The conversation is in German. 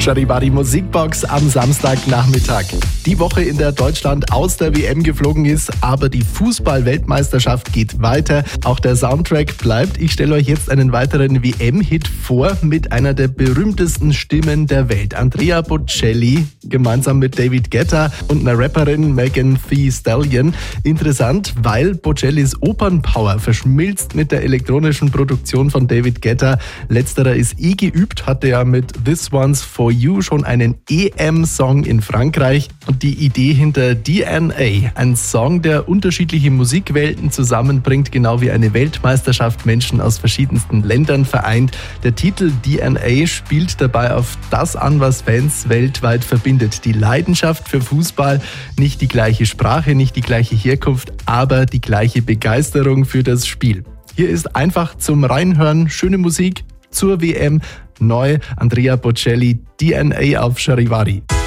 Charivari Musikbox am Samstagnachmittag. Die Woche, in der Deutschland aus der WM geflogen ist, aber die Fußball-Weltmeisterschaft geht weiter. Auch der Soundtrack bleibt. Ich stelle euch jetzt einen weiteren WM-Hit vor mit einer der berühmtesten Stimmen der Welt. Andrea Bocelli, gemeinsam mit David Guetta und einer Rapperin Megan Thee Stallion. Interessant, weil Bocellis Opernpower verschmilzt mit der elektronischen Produktion von David Guetta. Letzterer ist geübt, hatte ja mit This One's For You schon einen EM-Song in Frankreich. Und die Idee hinter DNA, ein Song, der unterschiedliche Musikwelten zusammenbringt, genau wie eine Weltmeisterschaft Menschen aus verschiedensten Ländern vereint. Der Titel DNA spielt dabei auf das an, was Fans weltweit verbindet. Die Leidenschaft für Fußball, nicht die gleiche Sprache, nicht die gleiche Herkunft, aber die gleiche Begeisterung für das Spiel. Hier ist einfach zum Reinhören schöne Musik zur WM. Neu Andrea Bocelli, DNA auf Charivari.